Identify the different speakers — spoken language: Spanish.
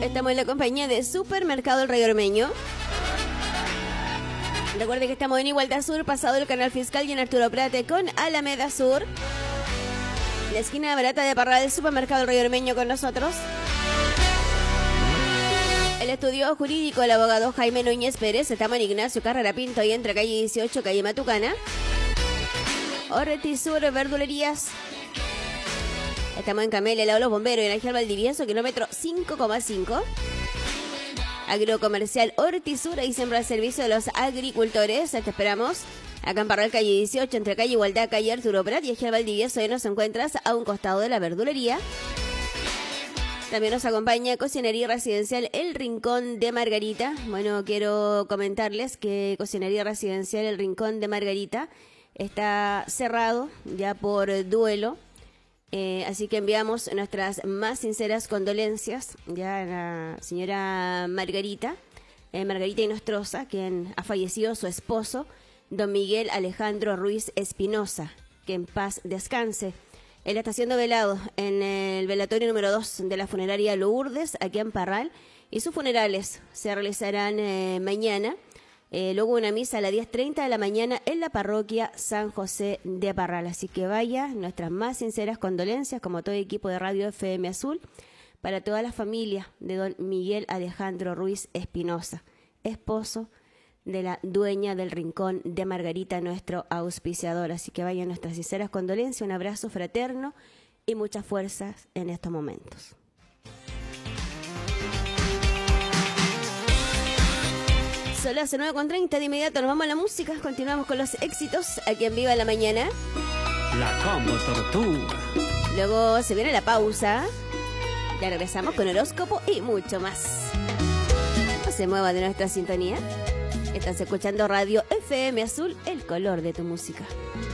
Speaker 1: Estamos en la compañía de Supermercado El Rey Ormeño. Recuerde que estamos en Igualdad Sur, pasado el Canal Fiscal, y en Arturo Prate con Alameda Sur. La esquina barata de Parral del Supermercado El Rey Ormeño con nosotros. El estudio jurídico del abogado Jaime Núñez Pérez. Estamos en Ignacio Carrera Pinto y entre calle 18, calle Matucana. Ortiz Sur, verdulerías. Estamos en Camelia, Lado Los Bomberos, en Ángel Valdivieso, kilómetro 5,5. Agrocomercial Ortiz Sur, ahí siempre al servicio de los agricultores. Te esperamos acá en Parral, calle 18, entre calle Igualdad, calle Arturo Prat y Ángel Valdivieso. Ahí nos encuentras a un costado de la verdulería. También nos acompaña Cocinería Residencial El Rincón de Margarita. Bueno, quiero comentarles que Cocinería Residencial El Rincón de Margarita está cerrado ya por duelo. Así que enviamos nuestras más sinceras condolencias ya a la señora Margarita Inostroza, quien ha fallecido su esposo, don Miguel Alejandro Ruiz Espinosa, que en paz descanse. Él está siendo velado en el velatorio número 2 de la funeraria Lourdes, aquí en Parral, y sus funerales se realizarán mañana. Luego una misa a las 10:30 de la mañana en la parroquia San José de Parral. Así que vaya, nuestras más sinceras condolencias, como todo equipo de Radio FM Azul, para toda la familia de don Miguel Alejandro Ruiz Espinosa, esposo de la dueña del Rincón de Margarita, nuestro auspiciador. Así que vaya, nuestras sinceras condolencias, un abrazo fraterno y muchas fuerzas en estos momentos. Son las 9:30, de inmediato nos vamos a la música, continuamos con los éxitos aquí en Viva la Mañana.
Speaker 2: La Combo Tortuga.
Speaker 1: Luego se viene la pausa, ya regresamos con horóscopo y mucho más. No se mueva de nuestra sintonía, estás escuchando Radio FM Azul, el color de tu música.